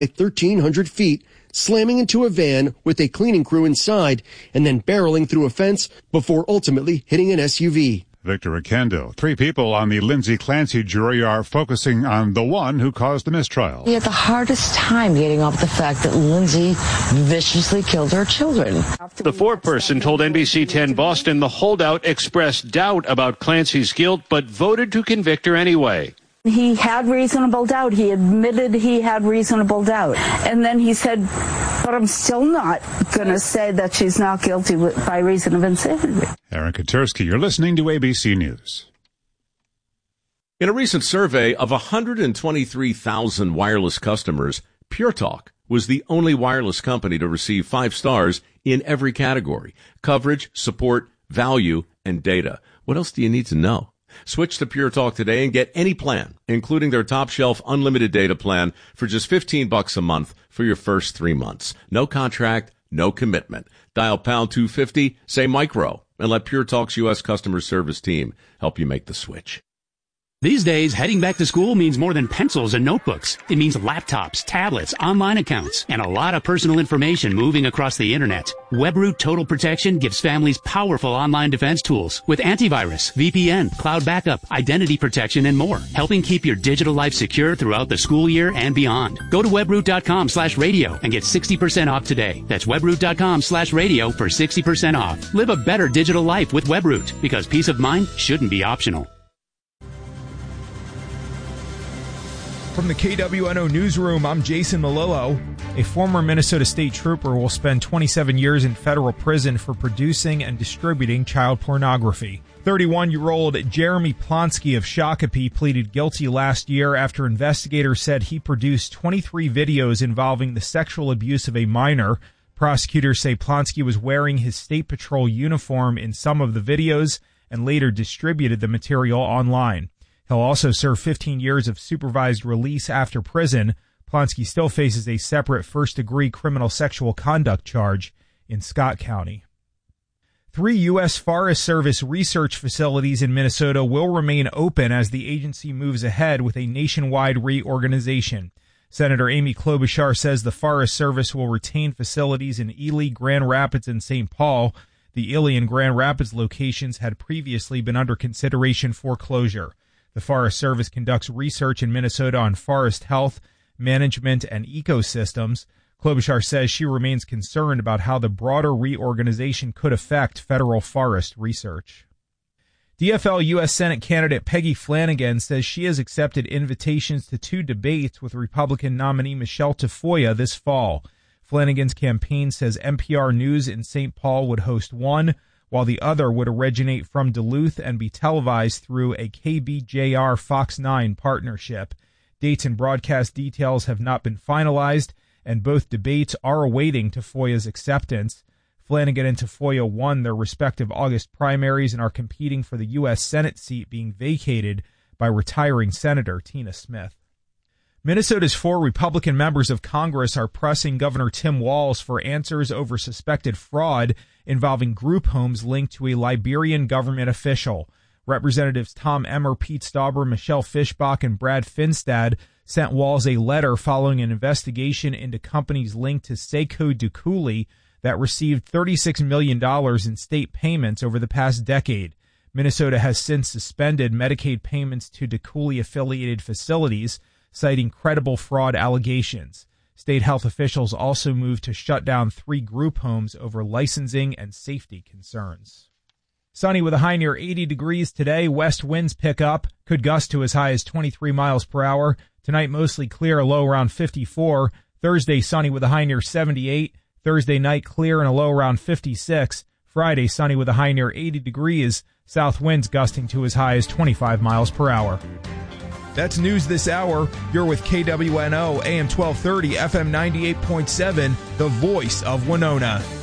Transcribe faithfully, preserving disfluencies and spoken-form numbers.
at thirteen hundred feet, slamming into a van with a cleaning crew inside and then barreling through a fence before ultimately hitting an S U V. Victor Akendo. Three people on the Lindsay Clancy jury are focusing on the one who caused the mistrial. He had the hardest time getting off the fact that Lindsay viciously killed her children. The foreperson told N B C ten Boston the holdout expressed doubt about Clancy's guilt, but voted to convict her anyway. He had reasonable doubt. He admitted he had reasonable doubt. And then he said, but I'm still not going to say that she's not guilty by reason of insanity. Aaron Katersky, you're listening to A B C News. In a recent survey of one hundred twenty-three thousand wireless customers, Pure Talk was the only wireless company to receive five stars in every category: coverage, support, value, and data. What else do you need to know? Switch to Pure Talk today and get any plan, including their top shelf unlimited data plan, for just fifteen bucks a month for your first three months. No contract, no commitment. Dial pound two fifty, say micro, and let Pure Talk's U S customer service team help you make the switch. These days, heading back to school means more than pencils and notebooks. It means laptops, tablets, online accounts, and a lot of personal information moving across the internet. WebRoot Total Protection gives families powerful online defense tools with antivirus, V P N, cloud backup, identity protection, and more, helping keep your digital life secure throughout the school year and beyond. Go to webroot.com slash radio and get sixty percent off today. That's webroot.com slash radio for sixty percent off. Live a better digital life with WebRoot, because peace of mind shouldn't be optional. From the K W N O Newsroom, I'm Jason Malillo. A former Minnesota State Trooper will spend twenty-seven years in federal prison for producing and distributing child pornography. thirty-one-year-old Jeremy Plonsky of Shakopee pleaded guilty last year after investigators said he produced twenty-three videos involving the sexual abuse of a minor. Prosecutors say Plonsky was wearing his State Patrol uniform in some of the videos and later distributed the material online. He'll also serve fifteen years of supervised release after prison. Plonsky still faces a separate first-degree criminal sexual conduct charge in Scott County. Three U S Forest Service research facilities in Minnesota will remain open as the agency moves ahead with a nationwide reorganization. Senator Amy Klobuchar says the Forest Service will retain facilities in Ely, Grand Rapids, and Saint Paul. The Ely and Grand Rapids locations had previously been under consideration for closure. The Forest Service conducts research in Minnesota on forest health, management, and ecosystems. Klobuchar says she remains concerned about how the broader reorganization could affect federal forest research. D F L U S Senate candidate Peggy Flanagan says she has accepted invitations to two debates with Republican nominee Michelle Tafoya this fall. Flanagan's campaign says N P R News in Saint Paul would host one, while the other would originate from Duluth and be televised through a K B J R Fox nine partnership. Dates and broadcast details have not been finalized, and both debates are awaiting Tafoya's acceptance. Flanagan and Tafoya won their respective August primaries and are competing for the U S Senate seat being vacated by retiring Senator Tina Smith. Minnesota's four Republican members of Congress are pressing Governor Tim Walz for answers over suspected fraud involving group homes linked to a Liberian government official. Representatives Tom Emmer, Pete Stauber, Michelle Fischbach, and Brad Finstad sent Walz a letter following an investigation into companies linked to Seiko Dukuli that received thirty-six million dollars in state payments over the past decade. Minnesota has since suspended Medicaid payments to Dukuli-affiliated facilities, citing credible fraud allegations. State health officials also moved to shut down three group homes over licensing and safety concerns. Sunny with a high near eighty degrees today. West winds pick up, could gust to as high as twenty-three miles per hour. Tonight mostly clear, a low around fifty-four. Thursday sunny with a high near seventy-eight. Thursday night clear and a low around fifty-six. Friday sunny with a high near eighty degrees. South winds gusting to as high as twenty-five miles per hour. That's news this hour. You're with K W N O, A M twelve thirty, F M ninety-eight point seven, the voice of Winona.